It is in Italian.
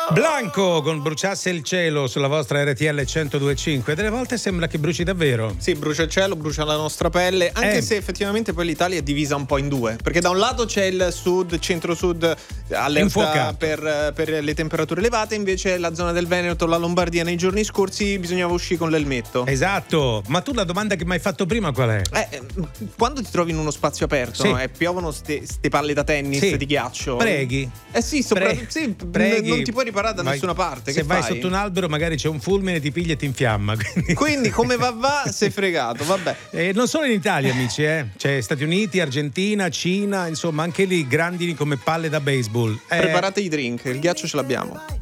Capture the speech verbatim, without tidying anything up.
Blanco con Bruciasse il cielo sulla vostra R T L centodue e cinque. Delle volte sembra che bruci davvero. Sì, brucia il cielo, brucia la nostra pelle, anche Eh. se effettivamente poi l'Italia è divisa un po' in due, perché da un lato c'è il sud, centro-sud allerta Infuocato. per, per le temperature elevate, invece la zona del Veneto, la Lombardia nei giorni scorsi bisognava uscire con l'elmetto. Esatto, ma tu la domanda che mi hai fatto prima qual è? Eh, quando ti trovi in uno spazio aperto, Sì. no, e piovono ste, ste palle da tennis Sì. di ghiaccio. Preghi. Eh sì, sopra- Pre- sì, preghi. non ti puoi riparare da Vai- nessuna parte. Se che vai fai? sotto un albero magari c'è un fulmine, ti piglia e ti infiamma. Quindi, Quindi come va va, sei fregato, vabbè. E non solo in Italia, amici, eh. C'è Stati Uniti, Argentina, Cina, insomma anche lì grandi come palle da baseball. Eh, Preparate i drink, il ghiaccio ce l'abbiamo.